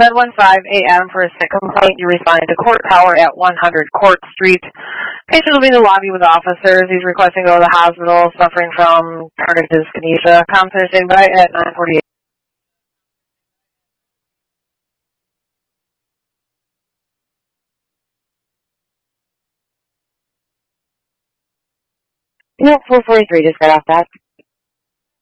10:15 a.m. for a sick complaint. You responded to Court Tower at 100 Court Street. Patient will be in the lobby with officers. He's requesting to go to the hospital, suffering from tardive dyskinesia. Conference standing by at 9:48. No, 443 just got off that.